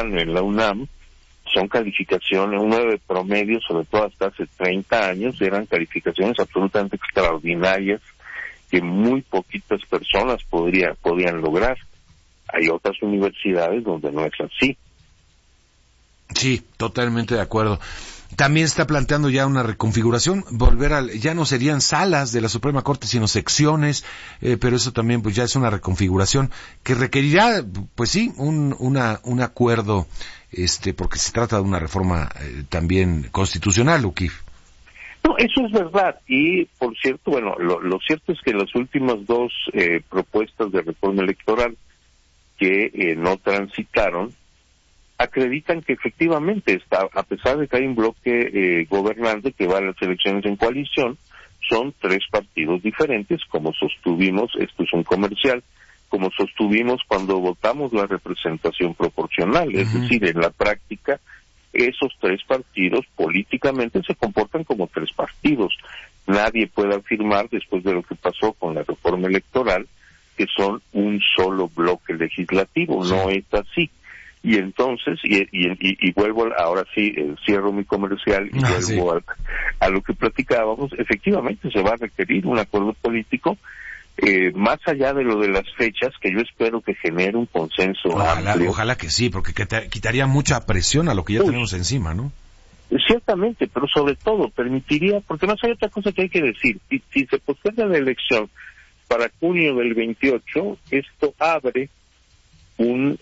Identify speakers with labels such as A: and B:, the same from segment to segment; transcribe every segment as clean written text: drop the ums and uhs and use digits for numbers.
A: Ciudadano en la UNAM son calificaciones, un 9 promedio, sobre todo hasta hace 30 años, eran calificaciones absolutamente extraordinarias que muy poquitas personas podían lograr. Hay otras universidades donde no es así.
B: Sí, totalmente de acuerdo. También está planteando ya una reconfiguración, ya no serían salas de la Suprema Corte, sino secciones, pero eso también pues ya es una reconfiguración que requerirá, pues sí, un acuerdo, porque se trata de una reforma también constitucional, Ukif.
A: No, eso es verdad. Y, por cierto, bueno, lo cierto es que las últimas dos propuestas de reforma electoral que no transitaron acreditan que efectivamente a pesar de que hay un bloque gobernante que va a las elecciones en coalición, son tres partidos diferentes, como sostuvimos, esto es un comercial, como sostuvimos cuando votamos la representación proporcional, es decir, en la práctica, esos tres partidos políticamente se comportan como tres partidos. Nadie puede afirmar, después de lo que pasó con la reforma electoral, que son un solo bloque legislativo, no es así. Y entonces, y vuelvo, ahora sí, cierro mi comercial y vuelvo a lo que platicábamos, efectivamente se va a requerir un acuerdo político, más allá de lo de las fechas, que yo espero que genere un consenso amplio.
B: Ojalá que sí, porque quitaría mucha presión a lo que ya tenemos encima, ¿no?
A: Ciertamente, pero sobre todo permitiría, porque no hay otra cosa que hay que decir, si se posterga la elección para junio del 28, esto abre un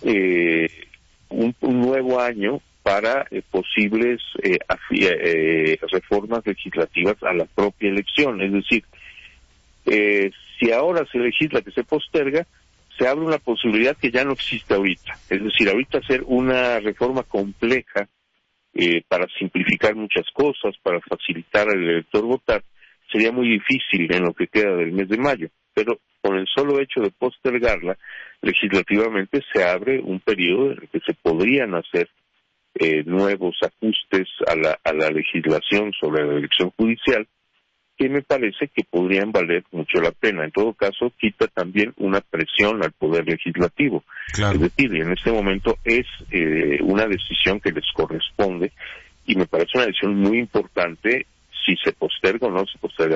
A: nuevo año para posibles reformas legislativas a la propia elección. Es decir, si ahora se legisla que se posterga, se abre una posibilidad que ya no existe ahorita. Es decir, ahorita hacer una reforma compleja para simplificar muchas cosas, para facilitar al elector votar, sería muy difícil en lo que queda del mes de mayo. Pero por el solo hecho de postergarla, legislativamente se abre un periodo en el que se podrían hacer nuevos ajustes a la legislación sobre la elección judicial, que me parece que podrían valer mucho la pena. En todo caso, quita también una presión al Poder Legislativo. Claro. Es decir, en este momento es una decisión que les corresponde, y me parece una decisión muy importante si se posterga o no se posterga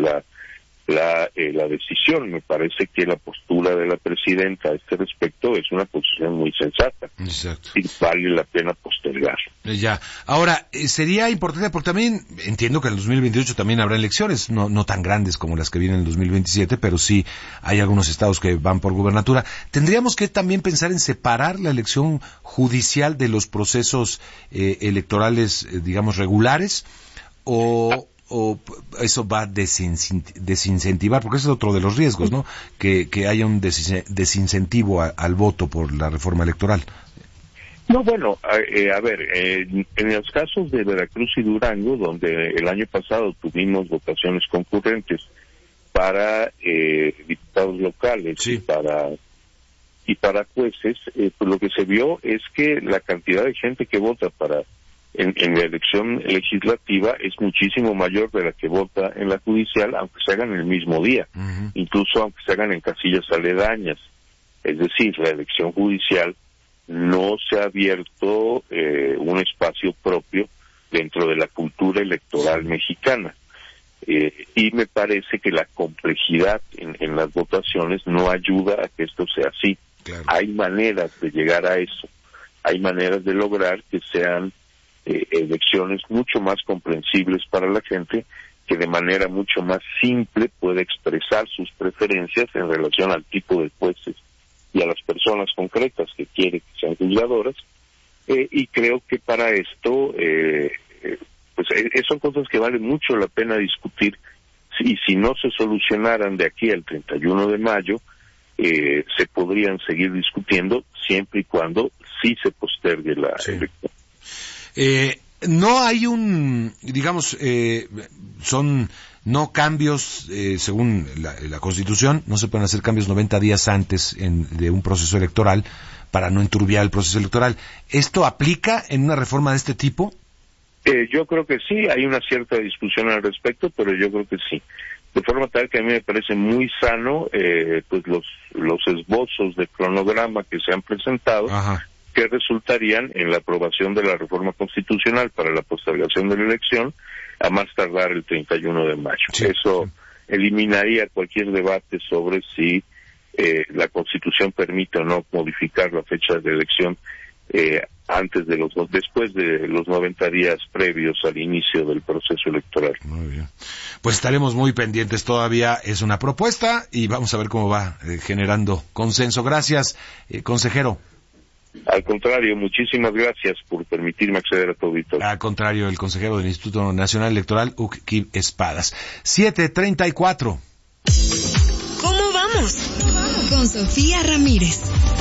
A: la decisión. Me parece que la postura de la presidenta a este respecto es una posición muy sensata.
B: Exacto.
A: Y vale la pena postergar.
B: Ya. Ahora, sería importante, porque también entiendo que en el 2028 también habrá elecciones, no tan grandes como las que vienen en el 2027, pero sí hay algunos estados que van por gubernatura. ¿Tendríamos que también pensar en separar la elección judicial de los procesos electorales, digamos, regulares? ¿O eso va a desincentivar? Porque ese es otro de los riesgos, ¿no? Que haya un desincentivo al voto por la reforma electoral.
A: No, bueno, a ver, en los casos de Veracruz y Durango, donde el año pasado tuvimos votaciones concurrentes para diputados locales, sí, y para jueces, pues lo que se vio es que la cantidad de gente que vota en la elección legislativa es muchísimo mayor de la que vota en la judicial, aunque se hagan el mismo día, incluso aunque se hagan en casillas aledañas. Es decir, la elección judicial no se ha abierto un espacio propio dentro de la cultura electoral mexicana. Y me parece que la complejidad en las votaciones no ayuda a que esto sea así. Claro. Hay maneras de llegar a eso, hay maneras de lograr que sean elecciones mucho más comprensibles para la gente, que de manera mucho más simple puede expresar sus preferencias en relación al tipo de jueces y a las personas concretas que quiere que sean juzgadoras, y creo que para esto pues son cosas que vale mucho la pena discutir, y si no se solucionaran de aquí al 31 de mayo, se podrían seguir discutiendo siempre y cuando sí se postergue la elección.
B: No hay digamos, son no cambios, según la Constitución, no se pueden hacer cambios 90 días antes de un proceso electoral para no enturbiar el proceso electoral. ¿Esto aplica en una reforma de este tipo?
A: Yo creo que sí, hay una cierta discusión al respecto, pero yo creo que sí. De forma tal que a mí me parece muy sano, pues los esbozos de cronograma que se han presentado. Ajá. que resultarían en la aprobación de la reforma constitucional para la postergación de la elección a más tardar el 31 de mayo.
B: Sí,
A: Eso eliminaría cualquier debate sobre si la Constitución permite o no modificar la fecha de elección después de los 90 días previos al inicio del proceso electoral.
B: Muy bien. Pues estaremos muy pendientes. Todavía es una propuesta y vamos a ver cómo va generando consenso. Gracias, consejero.
A: Al contrario, muchísimas gracias por permitirme acceder a tu auditorio.
B: Al contrario, el consejero del Instituto Nacional Electoral, Uc Espadas. 7:34.
C: ¿Cómo vamos? Con Sofía Ramírez.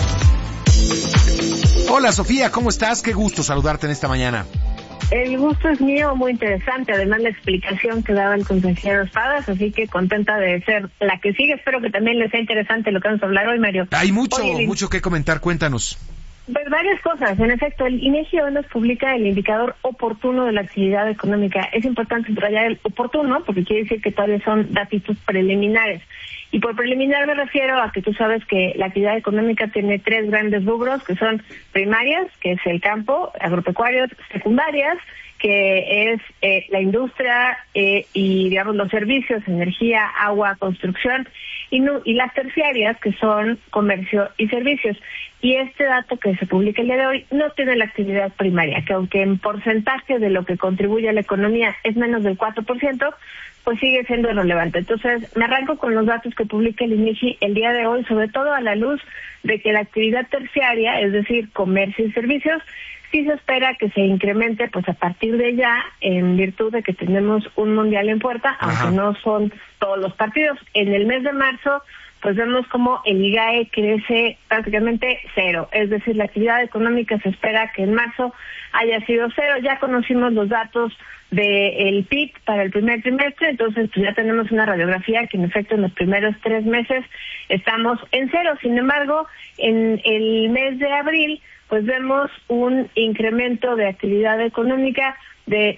B: Hola Sofía, ¿cómo estás? Qué gusto saludarte en esta mañana.
D: El gusto es mío, muy interesante, además la explicación que daba el consejero Espadas, así que contenta de ser la que sigue. Espero que también les sea interesante lo que vamos a hablar hoy, Mario.
B: Hay mucho que comentar, cuéntanos.
D: Pues varias cosas. En efecto, el INEGI hoy nos publica el indicador oportuno de la actividad económica. Es importante subrayar el oportuno porque quiere decir que todavía son datos preliminares. Y por preliminar me refiero a que tú sabes que la actividad económica tiene 3 grandes rubros, que son primarias, que es el campo, agropecuarios, secundarias, que es la industria y, digamos, los servicios, energía, agua, construcción, y las terciarias, que son comercio y servicios. Y este dato que se publica el día de hoy no tiene la actividad primaria, que aunque en porcentaje de lo que contribuye a la economía es menos del 4%, pues sigue siendo relevante. Entonces, me arranco con los datos que publica el INEGI el día de hoy, sobre todo a la luz de que la actividad terciaria, es decir, comercio y servicios, sí se espera que se incremente pues a partir de ya, en virtud de que tenemos un mundial en puerta, aunque no son todos los partidos. En el mes de marzo, pues vemos como el IGAE crece prácticamente 0, es decir, la actividad económica se espera que en marzo haya sido 0. Ya conocimos los datos del PIB para el primer trimestre, entonces pues ya tenemos una radiografía que en efecto en los primeros 3 meses estamos en 0. Sin embargo, en el mes de abril pues vemos un incremento de actividad económica de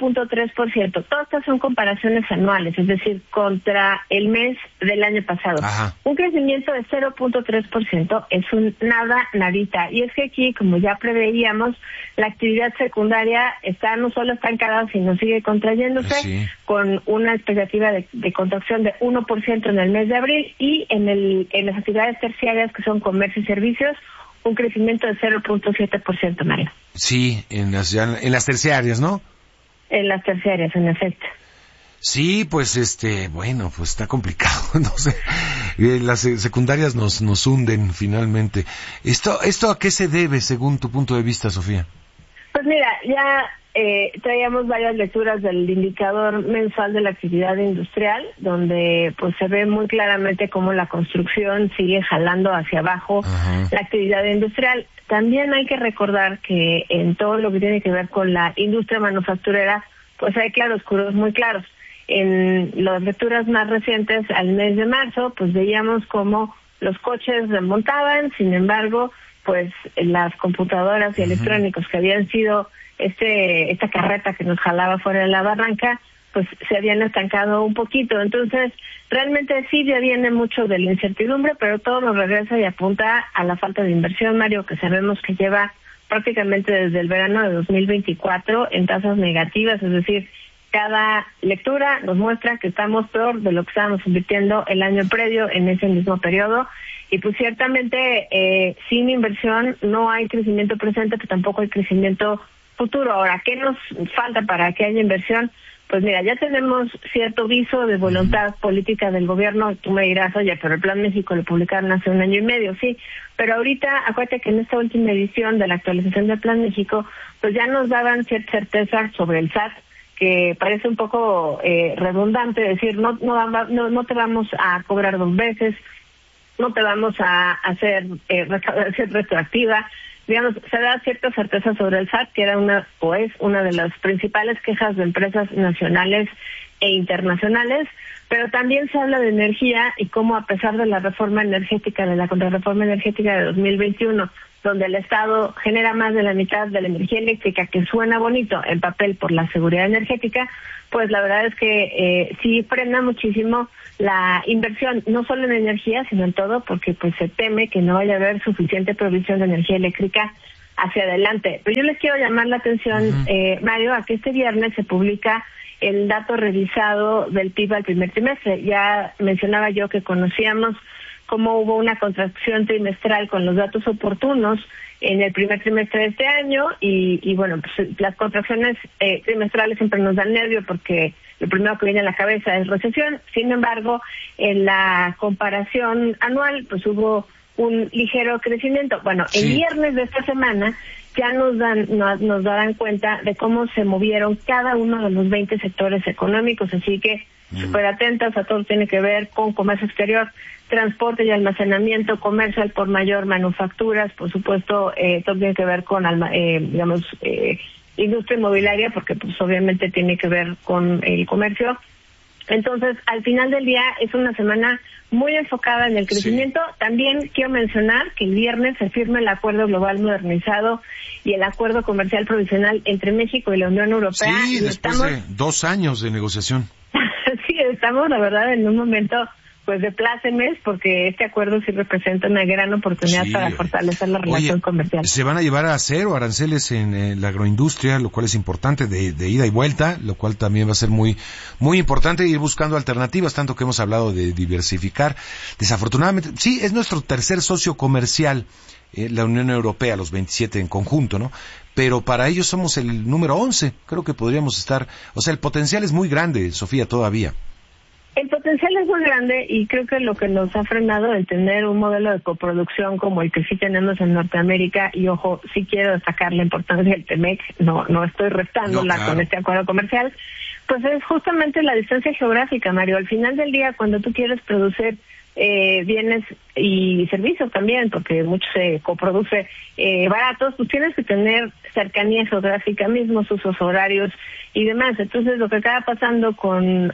D: 0.3%. Todas estas son comparaciones anuales, es decir, contra el mes del año pasado.
B: Ajá.
D: Un crecimiento de 0.3% es un nadita. Y es que aquí, como ya preveíamos, la actividad secundaria está no solo estancada, sino sigue contrayéndose, con una expectativa de contracción de 1% en el mes de abril, y en las actividades terciarias, que son comercio y servicios, un crecimiento de 0.7%, Mario.
B: Sí, en las terciarias, ¿no?
D: En las terciarias, en efecto.
B: Sí, pues bueno, pues está complicado, no sé. Las secundarias nos hunden finalmente. ¿Esto a qué se debe, según tu punto de vista, Sofía?
D: Pues mira, ya traíamos varias lecturas del indicador mensual de la actividad industrial, donde pues se ve muy claramente cómo la construcción sigue jalando hacia abajo la actividad industrial. También hay que recordar que en todo lo que tiene que ver con la industria manufacturera, pues hay claroscuros muy claros. En las lecturas más recientes, al mes de marzo, pues veíamos cómo los coches remontaban, sin embargo, pues las computadoras y electrónicos que habían sido esta carreta que nos jalaba fuera de la barranca, pues se habían estancado un poquito. Entonces, realmente sí ya viene mucho de la incertidumbre, pero todo nos regresa y apunta a la falta de inversión, Mario, que sabemos que lleva prácticamente desde el verano de 2024 en tasas negativas, es decir, cada lectura nos muestra que estamos peor de lo que estábamos invirtiendo el año previo en ese mismo periodo. Y pues ciertamente sin inversión no hay crecimiento presente, pero tampoco hay crecimiento futuro. Ahora, ¿qué nos falta para que haya inversión? Pues mira, ya tenemos cierto viso de voluntad política del gobierno. Tú me dirás, oye, pero el Plan México lo publicaron hace 1 año y medio, sí. Pero ahorita, acuérdate que en esta última edición de la actualización del Plan México, pues ya nos daban cierta certeza sobre el SAT, que parece un poco redundante decir, no te vamos a cobrar 2 veces, no te vamos a hacer retroactiva. Digamos, se da cierta certeza sobre el SAT, que era es una de las principales quejas de empresas nacionales e internacionales, pero también se habla de energía y cómo, a pesar de la reforma energética, de la contrarreforma energética de 2021, donde el Estado genera más de la mitad de la energía eléctrica, que suena bonito en papel por la seguridad energética, pues la verdad es que sí frena muchísimo la inversión, no solo en energía, sino en todo, porque pues se teme que no vaya a haber suficiente provisión de energía eléctrica hacia adelante. Pero yo les quiero llamar la atención, Mario, a que este viernes se publica el dato revisado del PIB al primer trimestre. Ya mencionaba yo que conocíamos cómo hubo una contracción trimestral con los datos oportunos en el primer trimestre de este año y bueno, pues las contracciones trimestrales siempre nos dan nervio porque lo primero que viene a la cabeza es recesión. Sin embargo, en la comparación anual pues hubo un ligero crecimiento. Bueno, el viernes de esta semana ya nos darán cuenta de cómo se movieron cada uno de los 20 sectores económicos, así que súper atentas a todo lo que tiene que ver con comercio exterior, transporte y almacenamiento, comercio al por mayor, manufacturas, por supuesto, todo tiene que ver con, industria inmobiliaria, porque pues obviamente tiene que ver con el comercio. Entonces, al final del día es una semana muy enfocada en el crecimiento. También quiero mencionar que el viernes se firma el Acuerdo Global Modernizado y el Acuerdo Comercial Provisional entre México y la Unión Europea.
B: Sí, después de 2 años de negociación.
D: Sí, estamos, la verdad, en un momento pues de plácemes, porque este acuerdo sí representa una gran oportunidad para fortalecer la relación comercial.
B: Se van a llevar a cero aranceles en la agroindustria, lo cual es importante, de ida y vuelta, lo cual también va a ser muy muy importante ir buscando alternativas, tanto que hemos hablado de diversificar. Desafortunadamente, sí, es nuestro tercer socio comercial, la Unión Europea, los 27 en conjunto, ¿no? Pero para ellos somos el número 11, creo que podríamos estar, o sea, el potencial es muy grande, Sofía, todavía.
D: El potencial es muy grande y creo que lo que nos ha frenado el tener un modelo de coproducción como el que sí tenemos en Norteamérica, y ojo, sí quiero destacar la importancia del TEMEC, no estoy restándola con este acuerdo comercial, pues es justamente la distancia geográfica, Mario. Al final del día, cuando tú quieres producir bienes y servicios también, porque mucho se coproduce baratos, pues tienes que tener cercanía geográfica, mismos usos horarios y demás. Entonces, lo que acaba pasando con,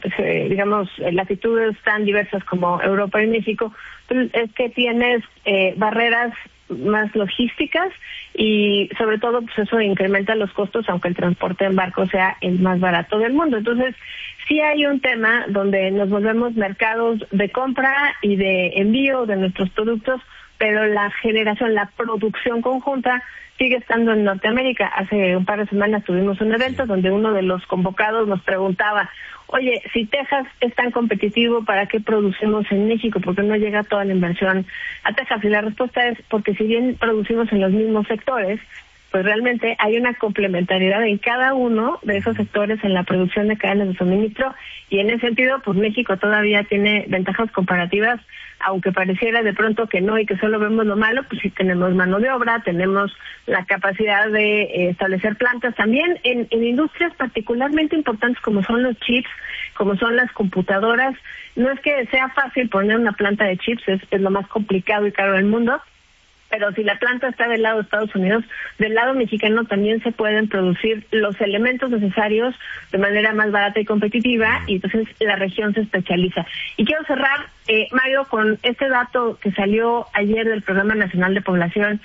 D: latitudes tan diversas como Europa y México, pues, es que tienes barreras más logísticas y sobre todo pues eso incrementa los costos, aunque el transporte en barco sea el más barato del mundo. Entonces sí hay un tema donde nos volvemos mercados de compra y de envío de nuestros productos, pero la producción conjunta sigue estando en Norteamérica. Hace un par de semanas tuvimos un evento donde uno de los convocados nos preguntaba, oye, si Texas es tan competitivo, ¿para qué producimos en México? ¿Por qué no llega toda la inversión a Texas? Y la respuesta es porque si bien producimos en los mismos sectores, pues realmente hay una complementariedad en cada uno de esos sectores en la producción de cadenas de suministro, y en ese sentido, pues México todavía tiene ventajas comparativas, aunque pareciera de pronto que no y que solo vemos lo malo, pues sí tenemos mano de obra, tenemos la capacidad de establecer plantas también en industrias particularmente importantes como son los chips, como son las computadoras. No es que sea fácil poner una planta de chips, es lo más complicado y caro del mundo, pero si la planta está del lado de Estados Unidos, del lado mexicano también se pueden producir los elementos necesarios de manera más barata y competitiva, y entonces la región se especializa. Y quiero cerrar, Mario, con este dato que salió ayer del Programa Nacional de Población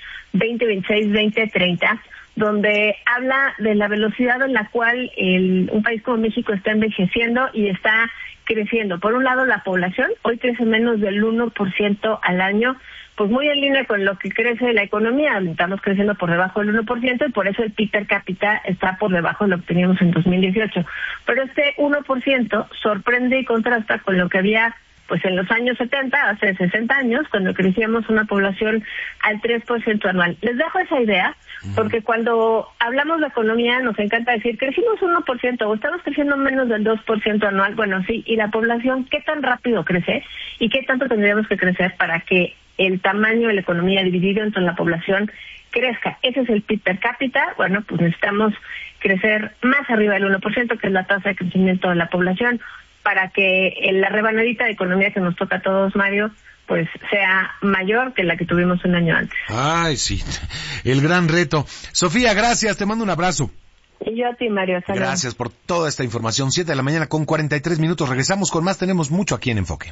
D: 2026-2030, donde habla de la velocidad en la cual un país como México está envejeciendo y está creciendo. Por un lado, la población hoy crece menos del 1% al año, pues muy en línea con lo que crece la economía. Estamos creciendo por debajo del 1% y por eso el PIB per cápita está por debajo de lo que teníamos en 2018. Pero este 1% sorprende y contrasta con lo que había pues en los años 70, hace 60 años, cuando crecíamos una población al 3% anual. Les dejo esa idea, porque cuando hablamos de economía nos encanta decir, crecimos 1% o estamos creciendo menos del 2% anual. Bueno, sí, y la población, ¿qué tan rápido crece? ¿Y qué tanto tendríamos que crecer para que el tamaño de la economía dividido entre la población crezca? Ese es el PIB per cápita. Bueno, pues necesitamos crecer más arriba del 1%, que es la tasa de crecimiento de la población, para que la rebanadita de economía que nos toca a todos, Mario, pues sea mayor que la que tuvimos un año antes.
B: Ay, sí, el gran reto. Sofía, gracias, te mando un abrazo.
D: Y yo a ti, Mario. Saludos.
B: Gracias por toda esta información. 7 de la mañana con 43 minutos. Regresamos con más, tenemos mucho aquí en Enfoque.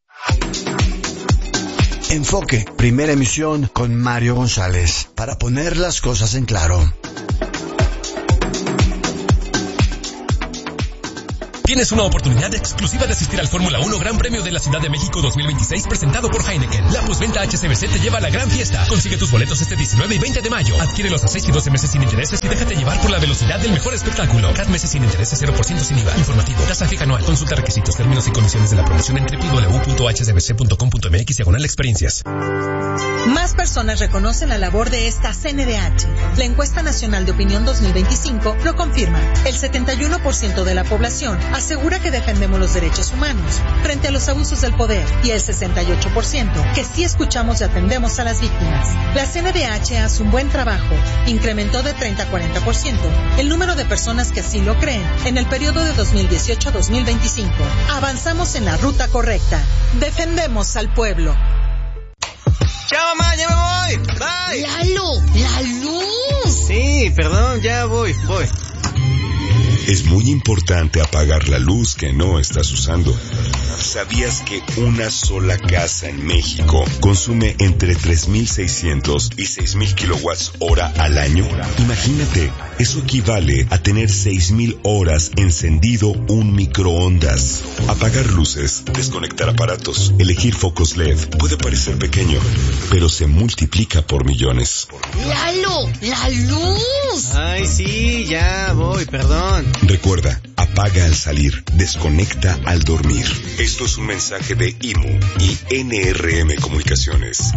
E: Enfoque, primera emisión con Mario González, para poner las cosas en claro.
F: Tienes una oportunidad exclusiva de asistir al Fórmula 1 Gran Premio de la Ciudad de México 2026 presentado por Heineken. La posventa HSBC te lleva a la gran fiesta. Consigue tus boletos este 19 y 20 de mayo. Adquiérelos a 6 y 12 meses sin intereses y déjate llevar por la velocidad del mejor espectáculo. CAT meses sin intereses, 0% sin IVA. Informativo. Tasa fija anual. Consulta requisitos, términos y condiciones de la promoción en www.hsbc.com.mx/experiencias.
G: Más personas reconocen la labor de esta CNDH. La encuesta nacional de opinión 2025 lo confirma. El 71% de la población asegura que defendemos los derechos humanos frente a los abusos del poder y el 68% que sí escuchamos y atendemos a las víctimas. La CNDH hace un buen trabajo. Incrementó de 30 a 40% el número de personas que así lo creen en el periodo de 2018 a 2025. Avanzamos en la ruta correcta. Defendemos al pueblo.
H: ¡Chao, mamá! ¡Ya me voy! ¡Bye!
C: ¡Lalo! ¡La luz!
H: Sí, perdón, ya voy.
I: Es muy importante apagar la luz que no estás usando. ¿Sabías que una sola casa en México consume entre 3.600 y 6.000 kilowatts hora al año? Imagínate, eso equivale a tener 6.000 horas encendido un microondas. Apagar luces, desconectar aparatos, elegir focos LED puede parecer pequeño, pero se multiplica por millones.
C: ¡Lalo! ¡La luz!
H: Ay, sí, ya voy, perdón.
I: Recuerda, apaga al salir, desconecta al dormir. Esto es un mensaje de IMU y NRM Comunicaciones.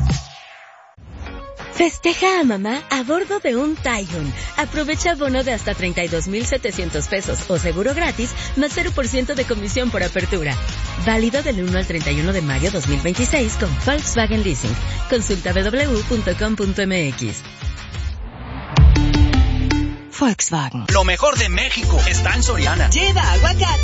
J: Festeja a mamá a bordo de un Taigun. Aprovecha bono de hasta 32,700 pesos o seguro gratis más 0% de comisión por apertura. Válido del 1 al 31 de mayo 2026 con Volkswagen Leasing. Consulta www.com.mx.
K: Volkswagen.
L: Lo mejor de México está en Soriana.
K: Lleva aguacate